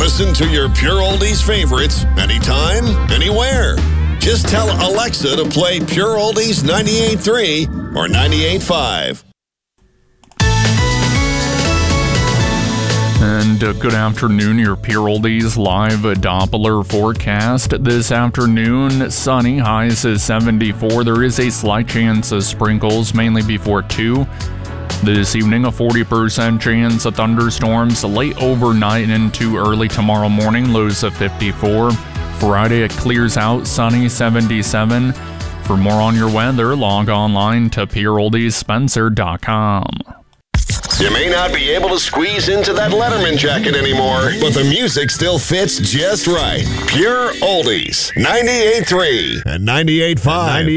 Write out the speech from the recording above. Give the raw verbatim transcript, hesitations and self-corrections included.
Listen to your Pure Oldies favorites anytime, anywhere. Just tell Alexa to play Pure Oldies ninety-eight point three or ninety-eight point five. And uh, good afternoon, your Pure Oldies live Doppler forecast. This afternoon, sunny, highs is seventy-four. There is a slight chance of sprinkles, mainly before two. This evening, a forty percent chance of thunderstorms late overnight and into early tomorrow morning, lows of fifty-four. Friday, it clears out, sunny, seventy-seven. For more on your weather, log online to pure oldies spencer dot com. You may not be able to squeeze into that Letterman jacket anymore, but the music still fits just right. Pure Oldies, ninety-eight point three and ninety-eight point five.